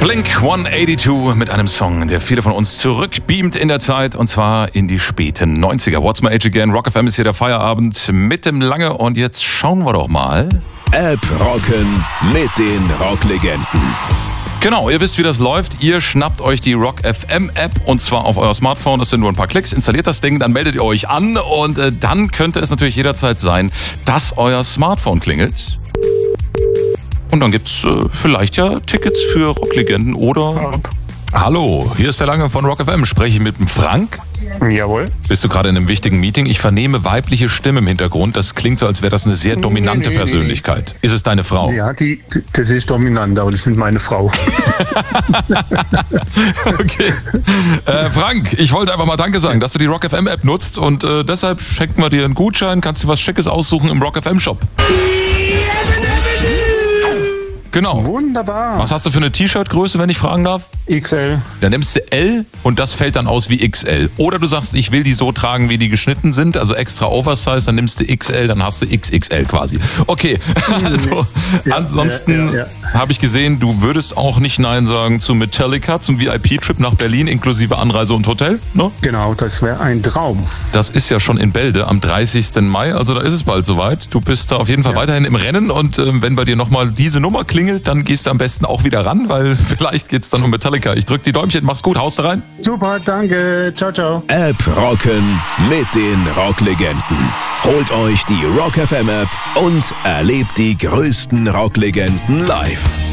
Blink 182 mit einem Song, der viele von uns zurückbeamt in der Zeit, und zwar in die späten 90er. What's My Age Again? Rock FM ist hier der Feierabend mit dem Lange, und jetzt schauen wir doch mal. App rocken mit den Rocklegenden. Genau, ihr wisst, wie das läuft. Ihr schnappt euch die Rock FM App, und zwar auf euer Smartphone. Das sind nur ein paar Klicks. Installiert das Ding, dann meldet ihr euch an, und dann könnte es natürlich jederzeit sein, dass euer Smartphone klingelt. Und dann gibt's vielleicht ja Tickets für Rocklegenden oder... Hallo, hier ist der Lange von Rock FM. Spreche ich mit dem Frank? Jawohl. Bist du gerade in einem wichtigen Meeting? Ich vernehme weibliche Stimmen im Hintergrund. Das klingt so, als wäre das eine sehr dominante Persönlichkeit. Ist es deine Frau? Ja, das ist dominant, aber das ist nicht meine Frau. Okay. Frank, ich wollte einfach mal Danke sagen, dass du die Rock FM App nutzt, und deshalb schenken wir dir einen Gutschein. Kannst du was Schickes aussuchen im Rock FM Shop. Genau. Wunderbar. Was hast du für eine T-Shirt-Größe, wenn ich fragen darf? XL. Dann nimmst du L, und das fällt dann aus wie XL. Oder du sagst, ich will die so tragen, wie die geschnitten sind, also extra Oversize, dann nimmst du XL, dann hast du XXL quasi. Okay, also ansonsten habe ich gesehen, du würdest auch nicht Nein sagen zu Metallica, zum VIP-Trip nach Berlin inklusive Anreise und Hotel, ne? Genau, das wäre ein Traum. Das ist ja schon in Bälde am 30. Mai, also da ist es bald soweit. Du bist da auf jeden Fall weiterhin im Rennen, und wenn bei dir nochmal diese Nummer klingelt, dann gehst du am besten auch wieder ran, weil vielleicht geht's dann um Metallica. Ich drück die Däumchen, mach's gut, haust du rein. Super, danke, ciao, ciao. App rocken mit den Rocklegenden. Holt euch die Rock FM App und erlebt die größten Rocklegenden live.